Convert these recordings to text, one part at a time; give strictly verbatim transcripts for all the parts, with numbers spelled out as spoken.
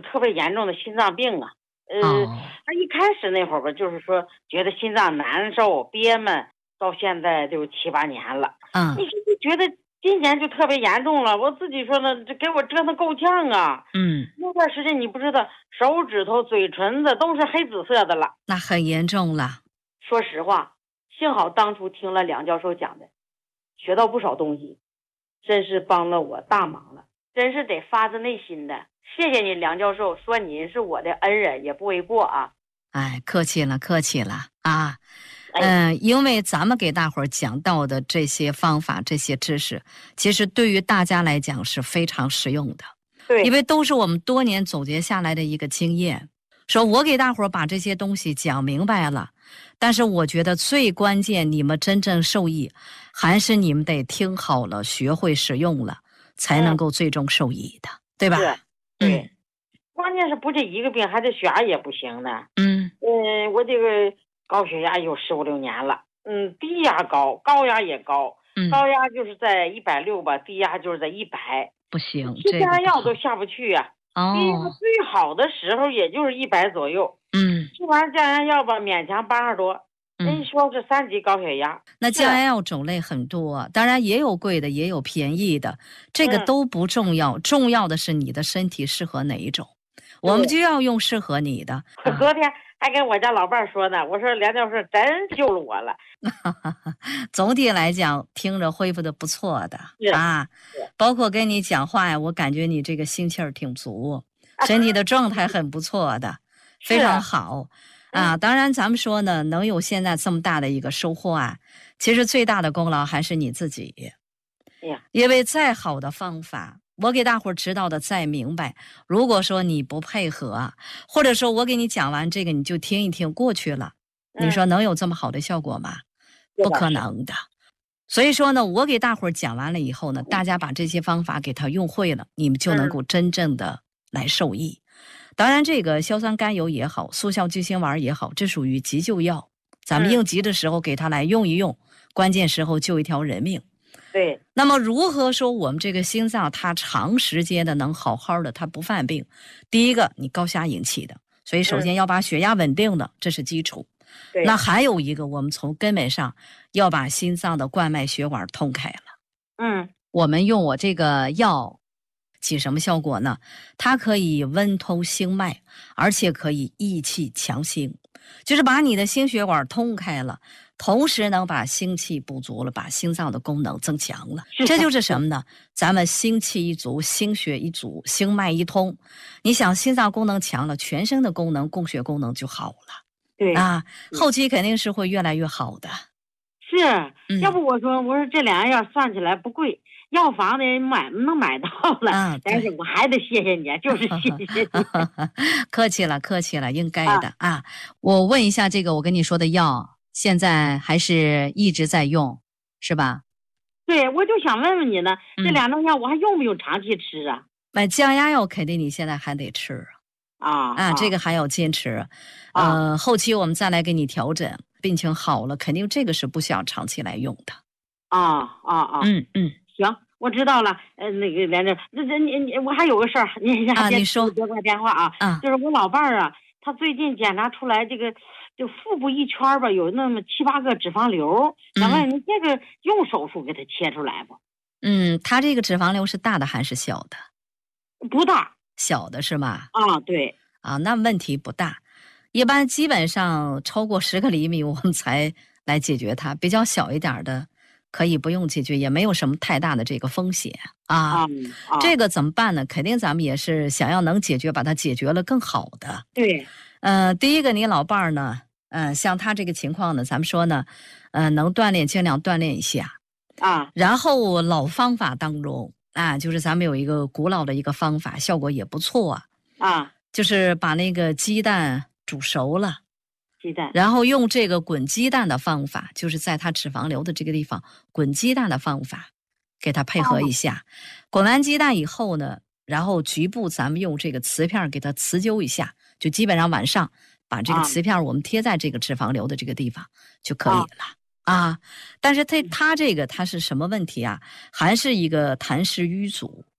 特别严重的心脏病啊。呃， 哦， 他一开始那会儿吧，就是说觉得心脏难受憋闷，到现在就七八年了。 嗯你说就觉得今年就特别严重了，我自己说呢，这给我折腾够呛啊。 嗯， 那段时间你不知道，手指头、嘴唇子都是黑紫色的了。 那很严重了。 说实话，幸好当初听了梁教授讲的，学到不少东西，真是帮了我大忙了，真是得发自内心的谢谢你，梁教授，说您是我的恩人也不为过啊。 哎，客气了，客气了啊。 哎， 嗯，因为咱们给大伙儿讲到的这些方法、这些知识，其实对于大家来讲是非常实用的， 对， 因为都是我们多年总结下来的一个经验。说我给大伙儿把这些东西讲明白了，但是我觉得最关键，你们真正受益，还是你们得听好了，学会使用了，才能够最终受益的，对吧？ 是，对，关键是不这一个病，还这血压也不行呢。 嗯嗯，我这个高血压有十五六年了，嗯，低压高，高压也高， 嗯， 高压就是在一百六吧，低压就是在一百， 不行， 吃降压这个不好药都下不去呀、低压哦， 最好的时候也就是一百左右， 嗯吃完降压药吧，勉强八十多。人嗯。 说是三级高血压， 那降压药种类很多，当然也有贵的，也有便宜的，这个嗯都不重要，重要的是你的身体适合哪一种，我们就要用适合你的。 我昨天还跟我家老伴儿说呢，我说梁教授真救了我了。 总体来讲，听着恢复的不错的是啊，包括跟你讲话呀，我感觉你这个心气儿挺足，身体的状态很不错的，非常好。啊，当然，咱们说呢，能有现在这么大的一个收获啊，其实最大的功劳还是你自己。 哎呀， 因为再好的方法，我给大伙儿知道的再明白，如果说你不配合，或者说我给你讲完这个你就听一听过去了，你说能有这么好的效果吗？不可能的。所以说呢，我给大伙儿讲完了以后呢，大家把这些方法给它用会了，你们就能够真正的来受益。当然，这个硝酸甘油也好，速效救心丸也好，这属于急救药，咱们应急的时候给它来用一用，关键时候救一条人命。 对， 那么如何说我们这个心脏它长时间的能好好的，它不犯病？第一个，你高压引起的，所以首先要把血压稳定的，这是基础。 对， 那还有一个，我们从根本上要把心脏的冠脉血管通开了。 嗯， 我们用我这个药起什么效果呢？它可以温通心脉，而且可以益气强心，就是把你的心血管通开了，同时能把心气补足了，把心脏的功能增强了。这就是什么呢？咱们心气一足，心血一足，心脉一通。你想心脏功能强了，全身的功能供血功能就好了。 对啊，后期肯定是会越来越好的。 是，嗯、要不我说我说这两样算起来不贵，药房的买能买到了，啊、但是我还得谢谢你，就是谢谢你。 客气了，客气了，应该的 啊, 啊。我问一下，这个我跟你说的药，现在还是一直在用，是吧？ 对，我就想问问你呢，嗯、这两种药我还用不用长期吃啊？ 买降压药肯定你现在还得吃啊啊，这个还要坚持。呃、啊，后期我们再来给你调整，病情好了，肯定这个是不需要长期来用的。 啊啊啊！ 嗯嗯， 行，我知道了。呃，那个连着，那这你你我还有个事儿，你啊，你说接挂电话啊。 啊， 就是我老伴儿啊，他最近检查出来这个就腹部一圈吧，有那么七八个脂肪瘤。想问你这个用手术给他切出来不？ 嗯，他这个脂肪瘤是大的还是小的？ 不大， 小的是吗？ 啊，对。 啊，那问题不大。一般基本上超过十个厘米，我们才来解决它。比较小一点的，可以不用解决，也没有什么太大的这个风险啊。 嗯啊、 这个怎么办呢？肯定咱们也是想要能解决，把它解决了更好的。 对， 呃，第一个，你老伴儿呢，呃，像他这个情况呢，咱们说呢，呃，能锻炼尽量锻炼一下啊。 然后老方法当中啊，就是咱们有一个古老的一个方法，效果也不错啊。 啊， 就是把那个鸡蛋煮熟了， 鸡蛋， 然后用这个滚鸡蛋的方法，就是在它脂肪瘤的这个地方滚鸡蛋的方法，给它配合一下。哦、滚完鸡蛋以后呢，然后局部咱们用这个瓷片给它瓷灸一下，就基本上晚上把这个瓷片我们贴在这个脂肪瘤的这个地方就可以了。啊啊，但是它它这个它是什么问题啊？还是一个痰湿瘀阻。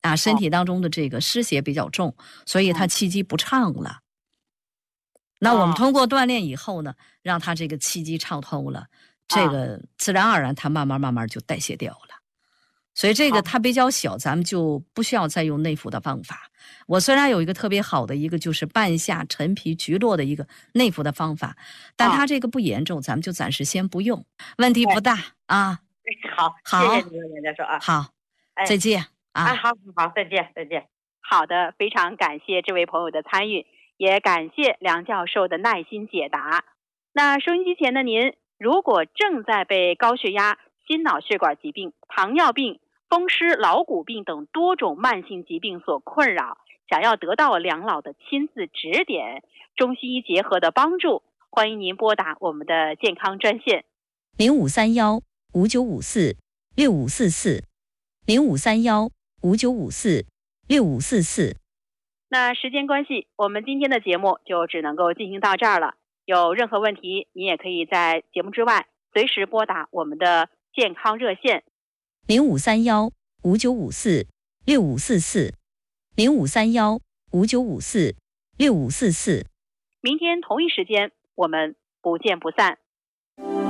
啊，身体当中的这个湿邪比较重，所以他气机不畅了。那我们通过锻炼以后呢，让他这个气机畅通了，这个自然而然他慢慢慢慢就代谢掉了。所以这个它比较小，咱们就不需要再用内服的方法。我虽然有一个特别好的一个就是半夏陈皮菊络的一个内服的方法，但它这个不严重，咱们就暂时先不用，问题不大啊。 好， 好， 谢谢你梁教授啊。 好，再见啊。 啊，好好，再见再见。 好的，非常感谢这位朋友的参与，也感谢梁教授的耐心解答。那收音机前的您，如果正在被高血压、心脑血管疾病、糖尿病、风湿老骨病等多种慢性疾病所困扰，想要得到梁老的亲自指点、中西医结合的帮助，欢迎您拨打我们的健康专线零五三幺五九五四六五四四零五三幺五九五四六五四四。 那时间关系，我们今天的节目就只能够进行到这儿了。有任何问题，你也可以在节目之外随时拨打我们的健康热线零五三幺五九五四六五四四零五三幺五九五四六五四四。 明天同一时间，我们不见不散。